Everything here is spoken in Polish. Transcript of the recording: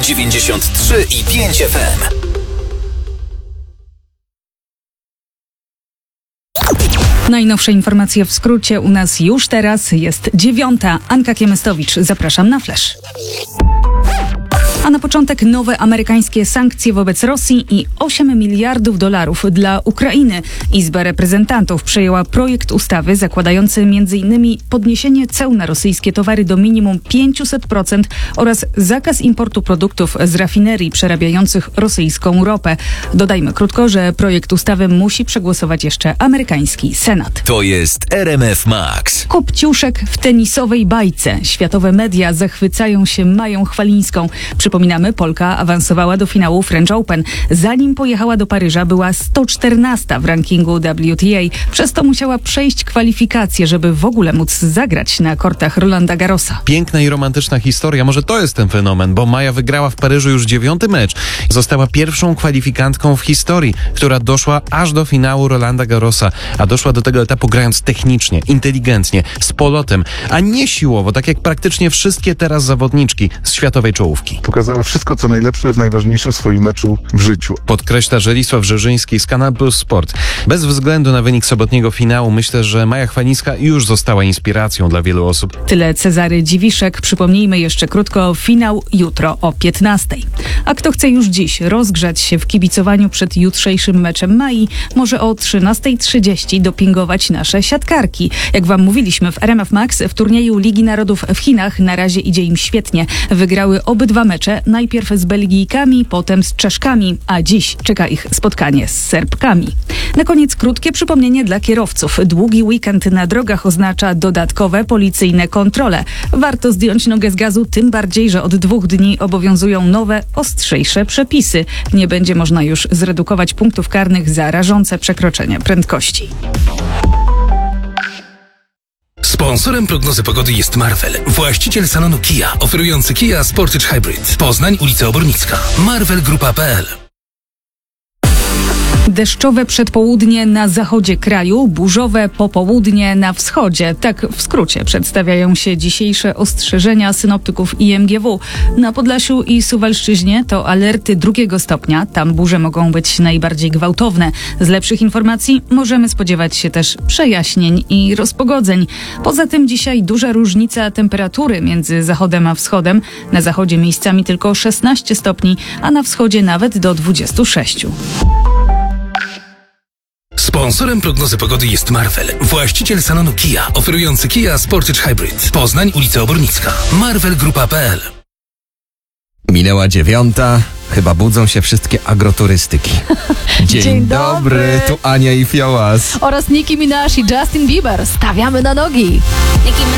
93,5 FM. Najnowsze informacje w skrócie u nas już teraz. Jest 9:00. Anka Kiemestowicz. Zapraszam na Flash. A na początek nowe amerykańskie sankcje wobec Rosji i $8 miliardów dla Ukrainy. Izba Reprezentantów przyjęła projekt ustawy zakładający m.in. podniesienie ceł na rosyjskie towary do minimum 500% oraz zakaz importu produktów z rafinerii przerabiających rosyjską ropę. Dodajmy krótko, że projekt ustawy musi przegłosować jeszcze amerykański Senat. To jest RMF Max. Kopciuszek w tenisowej bajce. Światowe media zachwycają się Mają Chwalińską. Przypominamy, Polka awansowała do finału French Open. Zanim pojechała do Paryża, była 114 w rankingu WTA. Przez to musiała przejść kwalifikacje, żeby w ogóle móc zagrać na kortach Rolanda Garrosa. Piękna i romantyczna historia. Może to jest ten fenomen, bo Maja wygrała w Paryżu już 9. mecz. Została pierwszą kwalifikantką w historii, która doszła aż do finału Rolanda Garrosa, a doszła do tego etapu grając technicznie, inteligentnie, z polotem, a nie siłowo, tak jak praktycznie wszystkie teraz zawodniczki z światowej czołówki. Pokazała wszystko, co najlepsze, najważniejsze w swoim meczu w życiu. Podkreśla Żelisław Rzeżyński z Kanal Plus Sport. Bez względu na wynik sobotniego finału, myślę, że Maja Chwalińska już została inspiracją dla wielu osób. Tyle Cezary Dziwiszek. Przypomnijmy jeszcze krótko, finał jutro o 15:00. A kto chce już dziś rozgrzać się w kibicowaniu przed jutrzejszym meczem Mai, może o 13:30 dopingować nasze siatkarki. Jak wam mówiliśmy w RMF Max, w turnieju Ligi Narodów w Chinach na razie idzie im świetnie. Wygrały obydwa mecze, najpierw z Belgijkami, potem z Czeszkami, a dziś czeka ich spotkanie z Serbkami. Na koniec krótkie przypomnienie dla kierowców. Długi weekend na drogach oznacza dodatkowe policyjne kontrole. Warto zdjąć nogę z gazu, tym bardziej, że od 2 dni obowiązują nowe, ostrzejsze przepisy. Nie będzie można już zredukować punktów karnych za rażące przekroczenie prędkości. Sponsorem prognozy pogody jest Marvel, właściciel salonu Kia, oferujący Kia Sportage Hybrid. Poznań, ulica Obornicka. Marvelgrupa.pl. Deszczowe przedpołudnie na zachodzie kraju, burzowe popołudnie na wschodzie. Tak w skrócie przedstawiają się dzisiejsze ostrzeżenia synoptyków IMGW. Na Podlasiu i Suwalszczyźnie to alerty 2. stopnia. Tam burze mogą być najbardziej gwałtowne. Z lepszych informacji możemy spodziewać się też przejaśnień i rozpogodzeń. Poza tym dzisiaj duża różnica temperatury między zachodem a wschodem. Na zachodzie miejscami tylko 16 stopni, a na wschodzie nawet do 26. Sponsorem prognozy pogody jest Marvel, właściciel salonu Kia, oferujący Kia Sportage Hybrid. Poznań, ulica Obornicka. Marvelgrupa.pl. Minęła 9:00. Chyba budzą się wszystkie agroturystyki. Dzień dobry, tu Ania i Fiołas. Oraz Nicki Minaj i Justin Bieber. Stawiamy na nogi.